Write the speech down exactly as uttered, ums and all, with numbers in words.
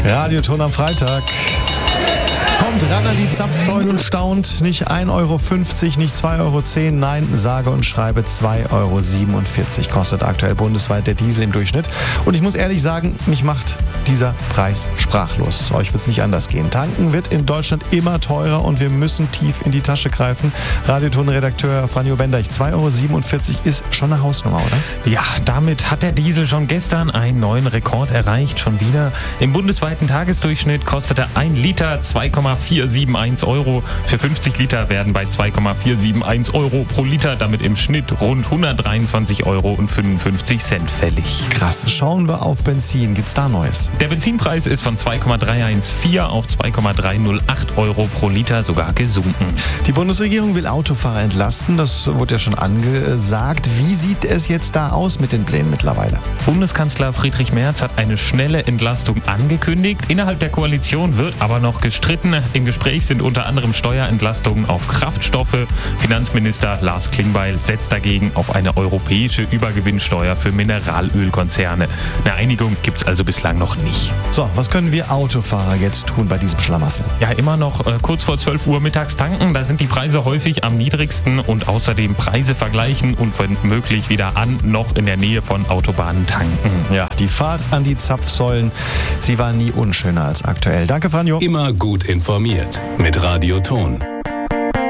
Radioton am Freitag. Kommt ran an die Zapfsäule und staunt. Nicht ein Euro fünfzig, nicht zwei Euro zehn, nein, sage und schreibe zwei Euro siebenundvierzig kostet aktuell bundesweit der Diesel im Durchschnitt. Und ich muss ehrlich sagen, mich macht dieser Preis sprachlos. Euch wird es nicht anders gehen. Tanken wird in Deutschland immer teurer und wir müssen tief in die Tasche greifen. Radioton-Redakteur Franjo Bender, zwei Euro siebenundvierzig ist schon eine Hausnummer, oder? Ja, damit hat der Diesel schon gestern einen neuen Rekord erreicht. Schon wieder. Im bundesweiten Tagesdurchschnitt kostete ein Liter zwei Komma vier sieben eins Euro. Für fünfzig Liter werden bei zwei Komma vier sieben eins Euro pro Liter damit im Schnitt rund hundertdreiundzwanzig Euro und fünfundfünfzig Cent fällig. Krass. Schauen wir auf Benzin. Gibt's da Neues? Der Benzinpreis ist von zwei Komma drei eins vier auf zwei Komma drei null acht Euro pro Liter sogar gesunken. Die Bundesregierung will Autofahrer entlasten. Das wurde ja schon angesagt. Wie sieht es jetzt da aus mit den Plänen mittlerweile? Bundeskanzler Friedrich Merz hat eine schnelle Entlastung angekündigt. Innerhalb der Koalition wird aber noch gestritten. Im Gespräch sind unter anderem Steuerentlastungen auf Kraftstoffe. Finanzminister Lars Klingbeil setzt dagegen auf eine europäische Übergewinnsteuer für Mineralölkonzerne. Eine Einigung gibt es also bislang noch nicht. So, was können wir Autofahrer jetzt tun bei diesem Schlamassel? Ja, immer noch äh, kurz vor zwölf Uhr mittags tanken. Da sind die Preise häufig am niedrigsten und außerdem Preise vergleichen und wenn möglich wieder an, noch in der Nähe von Autobahnen tanken. Ja, die Fahrt an die Zapfsäulen, sie war nie unschöner als aktuell. Danke, Franjo. Immer gut informiert mit Radioton.